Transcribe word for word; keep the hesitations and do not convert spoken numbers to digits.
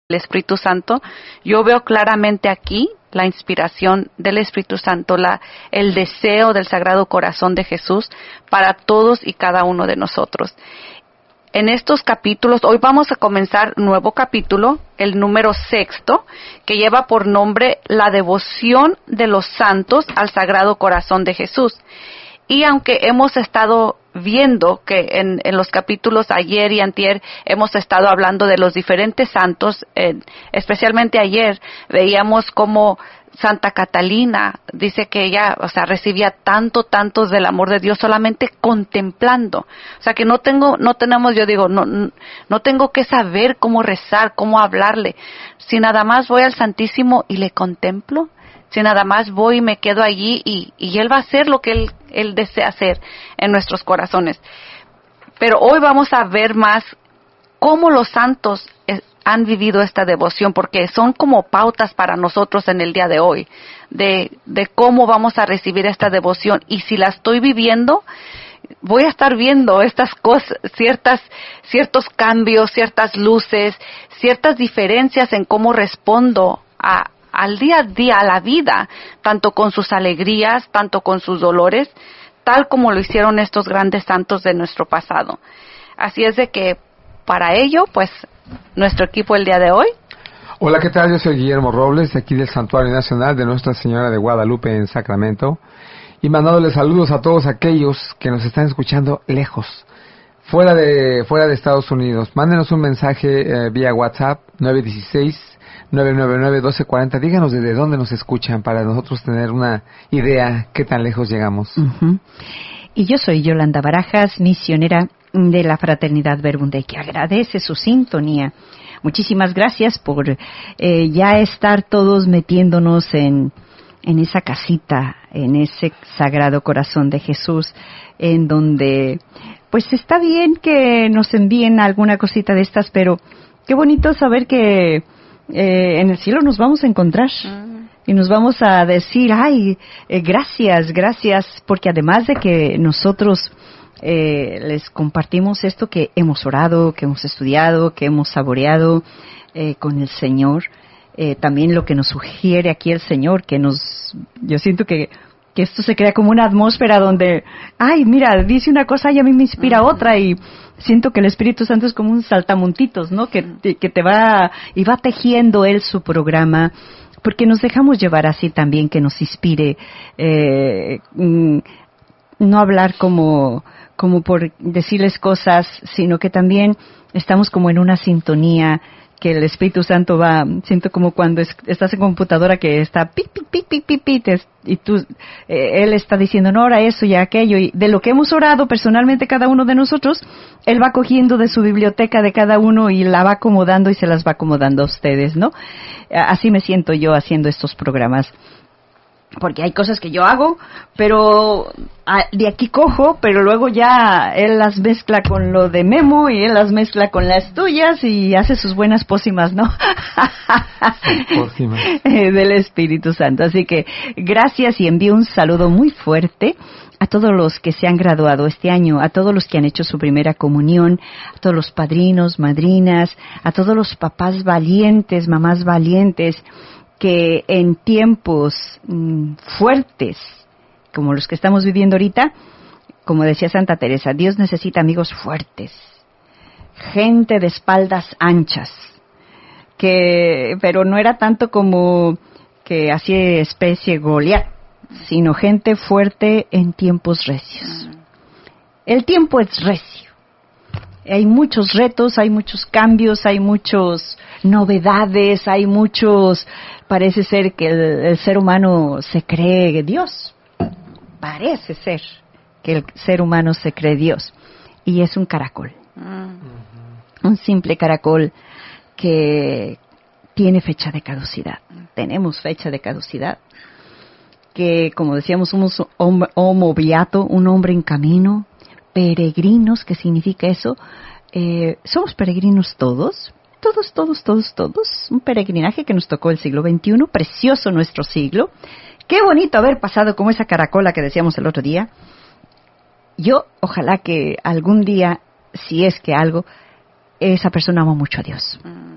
el Espíritu Santo, yo veo claramente aquí la inspiración del Espíritu Santo, la, el deseo del Sagrado Corazón de Jesús para todos y cada uno de nosotros. En estos capítulos, hoy vamos a comenzar un nuevo capítulo, el número sexto, que lleva por nombre La devoción de los santos al Sagrado Corazón de Jesús. Y aunque hemos estado viendo que en, en los capítulos ayer y antier hemos estado hablando de los diferentes santos, eh, especialmente ayer veíamos cómo Santa Catalina dice que ella, o sea, recibía tanto, tantos del amor de Dios solamente contemplando. O sea, que no tengo, no tenemos, yo digo, no, no tengo que saber cómo rezar, cómo hablarle. Si nada más voy al Santísimo y le contemplo, si nada más voy y me quedo allí y, y Él va a hacer lo que Él, Él desea hacer en nuestros corazones. Pero hoy vamos a ver más cómo los santos eh, han vivido esta devoción, porque son como pautas para nosotros en el día de hoy, de, de cómo vamos a recibir esta devoción. Y si la estoy viviendo, voy a estar viendo estas cosas, ciertas, ciertos cambios, ciertas luces, ciertas diferencias en cómo respondo a al día a día, a la vida, tanto con sus alegrías, tanto con sus dolores, tal como lo hicieron estos grandes santos de nuestro pasado. Así es de que, para ello, pues, nuestro equipo el día de hoy. Hola, ¿qué tal? Yo soy Guillermo Robles, de aquí del Santuario Nacional de Nuestra Señora de Guadalupe en Sacramento, y mandándoles saludos a todos aquellos que nos están escuchando lejos, fuera de fuera de Estados Unidos. Mándenos un mensaje eh, vía WhatsApp, nueve uno seis, nueve nueve nueve, uno dos cuatro cero. Díganos desde dónde nos escuchan para nosotros tener una idea qué tan lejos llegamos. Uh-huh. Y yo soy Yolanda Barajas, misionera de la Fraternidad Verbum, que agradece su sintonía. Muchísimas gracias por eh, ya estar todos metiéndonos en, en esa casita, en ese Sagrado Corazón de Jesús, en donde pues está bien que nos envíen alguna cosita de estas, pero qué bonito saber que Eh, en el cielo nos vamos a encontrar uh-huh. y nos vamos a decir, ay, eh, gracias, gracias, porque además de que nosotros eh, les compartimos esto que hemos orado, que hemos estudiado, que hemos saboreado eh, con el Señor, eh, también lo que nos sugiere aquí el Señor, que nos, yo siento que que esto se crea como una atmósfera donde, ay, mira, dice una cosa y a mí me inspira uh-huh. otra, y siento que el Espíritu Santo es como un saltamontitos, ¿no? Que, que te va, y va tejiendo Él su programa, porque nos dejamos llevar así también, que nos inspire, eh, no hablar como, como por decirles cosas, sino que también estamos como en una sintonía, que el Espíritu Santo va, siento como cuando es, estás en computadora que está pi, pi, pi, pi, pi, pi, te, y tú, eh, Él está diciendo, no, ahora eso y aquello, y de lo que hemos orado personalmente cada uno de nosotros, Él va cogiendo de su biblioteca de cada uno y la va acomodando y se las va acomodando a ustedes, ¿no? Así me siento yo haciendo estos programas. Porque hay cosas que yo hago, pero de aquí cojo, pero luego ya Él las mezcla con lo de Memo y Él las mezcla con las tuyas y hace sus buenas pócimas, ¿no? Pócimas. Del Espíritu Santo. Así que gracias y envío un saludo muy fuerte a todos los que se han graduado este año, a todos los que han hecho su primera comunión, a todos los padrinos, madrinas, a todos los papás valientes, mamás valientes, que en tiempos mmm, fuertes, como los que estamos viviendo ahorita, como decía Santa Teresa, Dios necesita amigos fuertes, gente de espaldas anchas, que, pero no era tanto como que así especie Goliat, sino gente fuerte en tiempos recios. El tiempo es recio. Hay muchos retos, hay muchos cambios, hay muchas novedades, hay muchos... Parece ser que el, el ser humano se cree Dios. Parece ser que el ser humano se cree Dios. Y es un caracol. Uh-huh. Un simple caracol que tiene fecha de caducidad. Tenemos fecha de caducidad. Que, como decíamos, somos homo beato, un hombre en camino. Peregrinos, ¿qué significa eso? Eh, somos peregrinos todos. Todos, todos, todos, todos. Un peregrinaje que nos tocó el siglo veintiuno. Precioso nuestro siglo. Qué bonito haber pasado como esa caracola que decíamos el otro día. Yo, ojalá que algún día, si es que algo, esa persona ama mucho a Dios. Mm.